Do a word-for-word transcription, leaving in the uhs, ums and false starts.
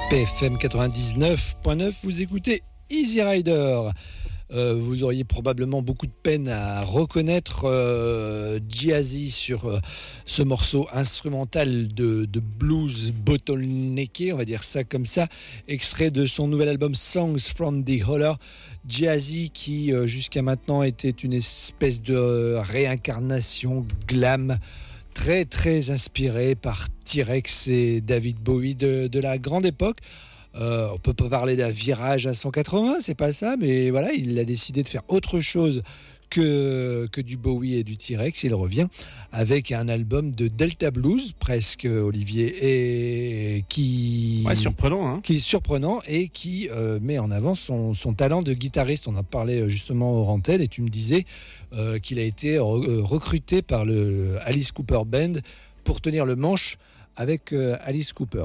P F M quatre-vingt-dix-neuf point neuf, vous écoutez Easy Rider. Euh, vous auriez probablement beaucoup de peine à reconnaître euh, Jazzy sur euh, ce morceau instrumental de, de blues bottlenecké, on va dire ça comme ça, extrait de son nouvel album Songs from the Holler. Jazzy qui euh, jusqu'à maintenant était une espèce de réincarnation glam, très très inspiré par T-Rex et David Bowie de, de la grande époque. Euh, on peut pas parler d'un virage à cent quatre-vingts, c'est pas ça, mais voilà, il a décidé de faire autre chose que, que du Bowie et du T-Rex. Il revient avec un album de Delta Blues, presque, Olivier, et qui, ouais, surprenant, hein. qui est surprenant et qui euh, met en avant son, son talent de guitariste. On en parlait justement au Rantel et tu me disais euh, qu'il a été re- recruté par le Alice Cooper Band pour tenir le manche avec euh, Alice Cooper.